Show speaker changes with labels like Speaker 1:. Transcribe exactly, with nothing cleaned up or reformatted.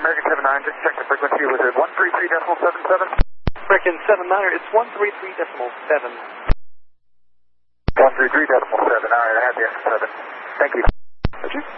Speaker 1: American seven nine, just check the frequency. Was it one three three decimal seven seven?
Speaker 2: American seven nine, it's one three three decimal seven.
Speaker 1: one three three decimal seven, alright, I have the extra seven. Thank you.